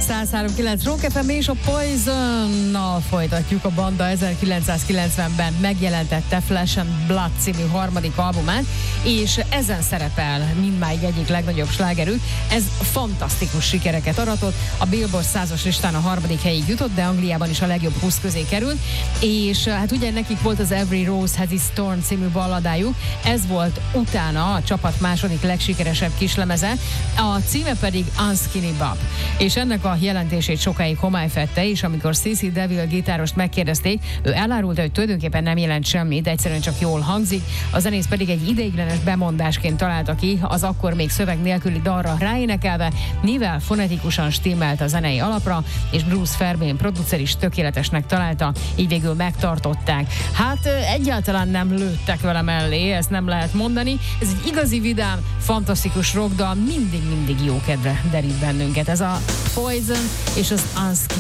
103.9 Rock FM és a Poison-nal folytatjuk a banda 1990-ben megjelentette Flesh and Blood című harmadik albumát, és ezen szerepel mindmáig egyik legnagyobb slágerük. Ez fantasztikus sikereket aratott, a Billboard 100-as listán a harmadik helyig jutott, de Angliában is a legjobb 20 közé került, és hát ugye nekik volt az Every Rose Has Its Thorn című balladájuk, ez volt utána a csapat második legsikeresebb kislemeze, a címe pedig Unskinny Bop. És ennek a jelentését sokáig homály fedte, és amikor CC Deville gitárost megkérdezték, ő elárulta, hogy tulajdonképpen nem jelent semmit, egyszerűen csak jól hangzik, a zenész pedig egy ideiglenes bemondásként találta ki az akkor még szöveg nélküli dalra ráénekelve, mivel fonetikusan stimmelt a zenei alapra, és Bruce Fairbairn producer is tökéletesnek találta, így végül megtartották. Hát egyáltalán nem lőttek vele mellé, ezt nem lehet mondani, ez egy igazi vidám, fantasztikus rockdal, mindig jó kedvre derít bennünket. Ez a Poison és az Unskinny